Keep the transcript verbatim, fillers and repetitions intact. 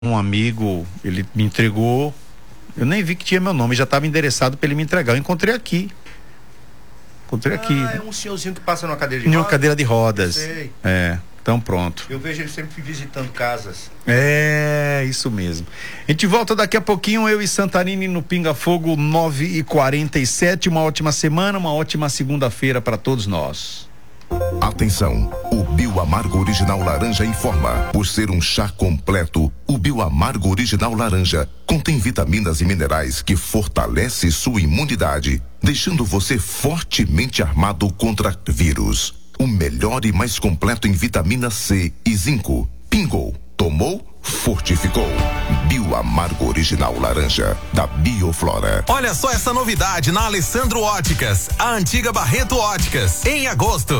um amigo, ele me entregou, eu nem vi que tinha meu nome, já estava endereçado para ele me entregar. Eu encontrei aqui. Encontrei ah, aqui. É um senhorzinho que passa numa cadeira de em rodas? uma cadeira de rodas. Eu sei. É, então pronto. Eu vejo ele sempre visitando casas. É, isso mesmo. A gente volta daqui a pouquinho, eu e Santarini no Pinga Fogo, nove e quarenta e sete. Uma ótima semana, uma ótima segunda-feira para todos nós. Atenção, o Bioamargo Original Laranja informa. Por ser um chá completo, o Bioamargo Original Laranja contém vitaminas e minerais que fortalece sua imunidade, deixando você fortemente armado contra vírus. O melhor e mais completo em vitamina C e zinco. Pingou, tomou, fortificou. Bioamargo Original Laranja, da Bioflora. Olha só essa novidade na Alessandro Óticas, a antiga Barreto Óticas. Em agosto,